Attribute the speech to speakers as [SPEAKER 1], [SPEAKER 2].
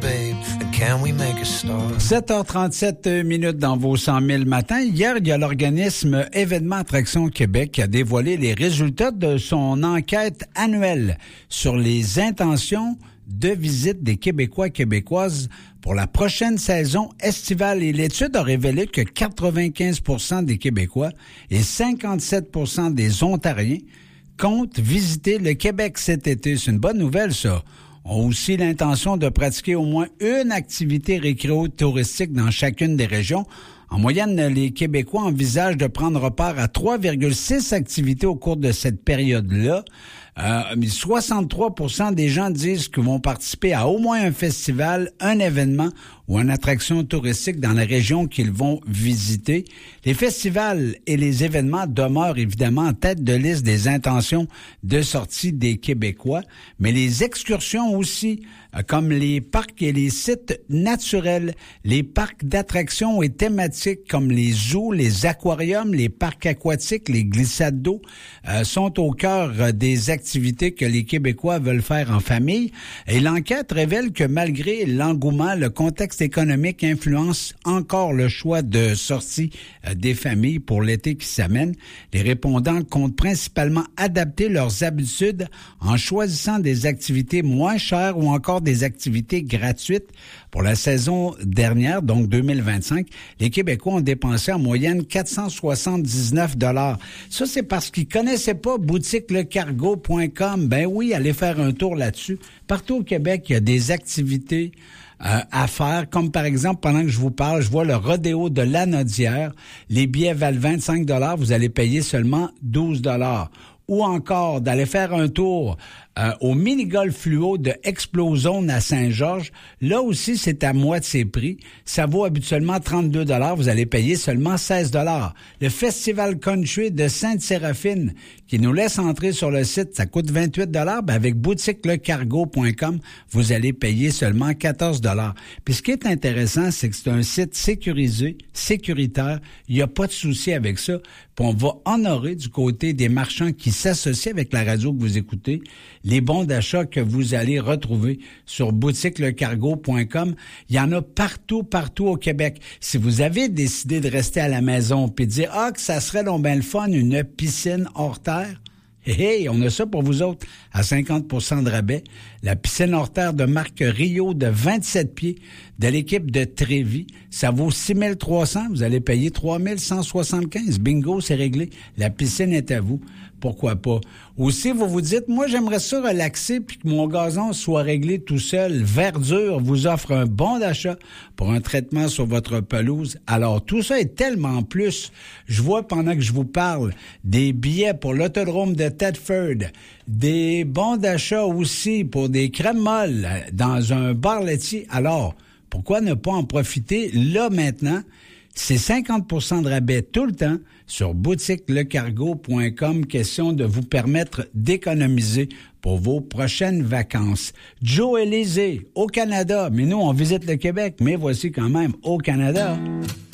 [SPEAKER 1] babe, and can we make a start?
[SPEAKER 2] 7h37 minutes dans vos 100 000 matins. Hier, il y a l'organisme Événements Attraction Québec qui a dévoilé les résultats de son enquête annuelle sur les intentions de visite des Québécois et Québécoises pour la prochaine saison estivale. Et l'étude a révélé que 95% des Québécois et 57% des Ontariens comptent visiter le Québec cet été. C'est une bonne nouvelle, ça. Ont aussi l'intention de pratiquer au moins une activité récréo-touristique dans chacune des régions. En moyenne, les Québécois envisagent de prendre part à 3,6 activités au cours de cette période-là. 63% des gens disent qu'ils vont participer à au moins un festival, un événement ou une attraction touristique dans la région qu'ils vont visiter. Les festivals et les événements demeurent évidemment en tête de liste des intentions de sortie des Québécois, mais les excursions aussi, comme les parcs et les sites naturels, les parcs d'attractions et thématiques comme les zoos, les aquariums, les parcs aquatiques, les glissades d'eau, sont au cœur des activités que les Québécois veulent faire en famille. Et l'enquête révèle que malgré l'engouement, le contexte économique influence encore le choix de sortie des familles pour l'été qui s'amène. Les répondants comptent principalement adapter leurs habitudes en choisissant des activités moins chères ou encore des activités gratuites. Pour la saison dernière, donc 2025, les Québécois ont dépensé en moyenne 479 $. Ça, c'est parce qu'ils connaissaient pas boutiquelecargo.com. Ben oui, allez faire un tour là-dessus. Partout au Québec, il y a des activités à faire, comme par exemple, pendant que je vous parle, je vois le rodéo de Lanaudière. Les billets valent 25 $, vous allez payer seulement 12 $. Ou encore d'aller faire un tour au mini-golf fluo de Explozone à Saint-Georges. Là aussi, c'est à moitié prix. Ça vaut habituellement 32 $. Vous allez payer seulement 16 $. Le Festival Country de Sainte-Séraphine, qui nous laisse entrer sur le site, ça coûte 28 $. Ben avec boutiquelecargo.com, vous allez payer seulement 14 $. Puis ce qui est intéressant, c'est que c'est un site sécurisé, sécuritaire. Il n'y a pas de souci avec ça. Puis on va honorer du côté des marchands qui s'associent avec la radio que vous écoutez les bons d'achat que vous allez retrouver sur boutiquelecargo.com. Il y en a partout au Québec. Si vous avez décidé de rester à la maison puis de dire « que ça serait donc bien le fun, une piscine hors terre », hey, on a ça pour vous autres à 50% de rabais. La piscine hors terre de marque Rio de 27 pieds de l'équipe de Trévis, ça vaut 6 300. Vous allez payer 3 175. Bingo, c'est réglé. La piscine est à vous. Pourquoi pas? Aussi, vous vous dites, moi, j'aimerais ça relaxer puis que mon gazon soit réglé tout seul. Verdure vous offre un bon d'achat pour un traitement sur votre pelouse. Alors, tout ça est tellement plus. Je vois pendant que je vous parle des billets pour l'autodrome de Thetford, des bons d'achat aussi pour des crèmes molles dans un bar laitier. Alors, pourquoi ne pas en profiter là maintenant? C'est 50% de rabais tout le temps sur boutiquelecargo.com. Question de vous permettre d'économiser pour vos prochaines vacances. Joe Élysée, au Canada. Mais nous, on visite le Québec, mais voici quand même au Canada.